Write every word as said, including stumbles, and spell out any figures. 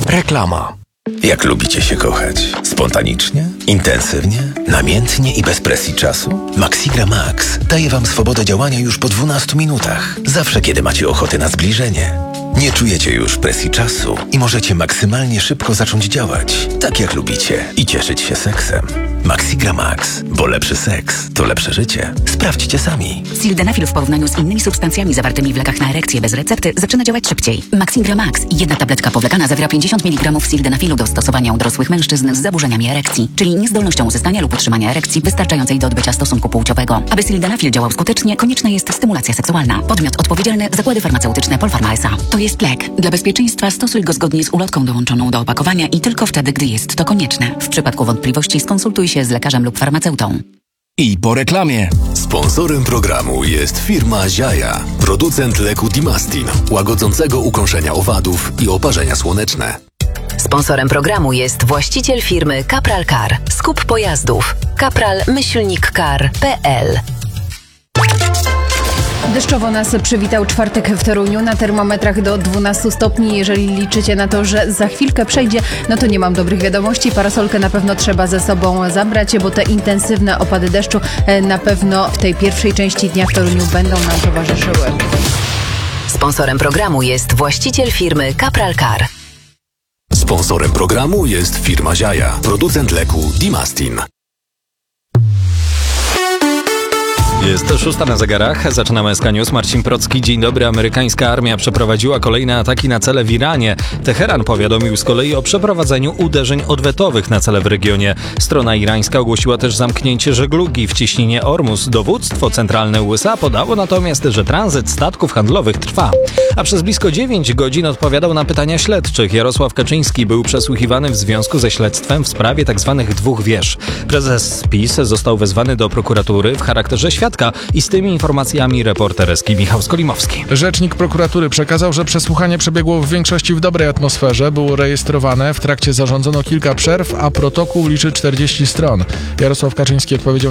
Reklama. Jak lubicie się kochać? Spontanicznie? Intensywnie? Namiętnie i bez presji czasu? Maxigra Max daje Wam swobodę działania już po dwunastu minutach. Zawsze, kiedy macie ochotę na zbliżenie. Nie czujecie już presji czasu i możecie maksymalnie szybko zacząć działać, tak jak lubicie, i cieszyć się seksem. Maxigra Max, bo lepszy seks to lepsze życie. Sprawdźcie sami. Sildenafil w porównaniu z innymi substancjami zawartymi w lekach na erekcję bez recepty zaczyna działać szybciej. Maxigra Max, jedna tabletka powlekana, zawiera pięćdziesiąt miligramów sildenafilu do stosowania u dorosłych mężczyzn z zaburzeniami erekcji, czyli niezdolnością uzyskania lub utrzymania erekcji wystarczającej do odbycia stosunku płciowego. Aby sildenafil działał skutecznie, konieczna jest stymulacja seksualna. Podmiot odpowiedzialny: Zakłady Farmaceutyczne Polpharma S A. To jest lek. Dla bezpieczeństwa stosuj go zgodnie z ulotką dołączoną do opakowania i tylko wtedy, gdy jest to konieczne. W przypadku wątpliwości skonsultuj się z lekarzem lub farmaceutą. I po reklamie. Sponsorem programu jest firma Ziaja, producent leku Dimastin, łagodzącego ukąszenia owadów i oparzenia słoneczne. Sponsorem programu jest właściciel firmy Kapral Car. Skup pojazdów. kapral myślnik car kropka p l. Deszczowo nas przywitał czwartek w Toruniu, na termometrach do dwunastu stopni. Jeżeli liczycie na to, że za chwilkę przejdzie, no to nie mam dobrych wiadomości. Parasolkę na pewno trzeba ze sobą zabrać, bo te intensywne opady deszczu na pewno w tej pierwszej części dnia w Toruniu będą nam towarzyszyły. Sponsorem programu jest właściciel firmy Kapral Car. Sponsorem programu jest firma Ziaja, producent leku Dimastin. Jest szósta na zegarach. Zaczynamy S K News. Marcin Procki. Dzień dobry. Amerykańska armia przeprowadziła kolejne ataki na cele w Iranie. Teheran powiadomił z kolei o przeprowadzeniu uderzeń odwetowych na cele w regionie. Strona irańska ogłosiła też zamknięcie żeglugi w cieśninie Ormus. Dowództwo centralne U S A podało natomiast, że tranzyt statków handlowych trwa. A przez blisko dziewięć godzin odpowiadał na pytania śledczych. Jarosław Kaczyński był przesłuchiwany w związku ze śledztwem w sprawie tzw. dwóch wież. Prezes PiS został wezwany do prokuratury w charakterze świadka i z tymi informacjami reporter Eski Michał Skolimowski. Rzecznik prokuratury przekazał, że przesłuchanie przebiegło w większości w dobrej atmosferze, było rejestrowane, w trakcie zarządzono kilka przerw, a protokół liczy czterdzieści stron. Jarosław Kaczyński odpowiedział